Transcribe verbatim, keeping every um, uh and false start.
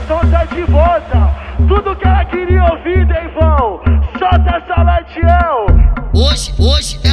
Deivão tá de volta. Tudo que ela queria ouvir, Deivão. Solta essa Latiel. Hoje, hoje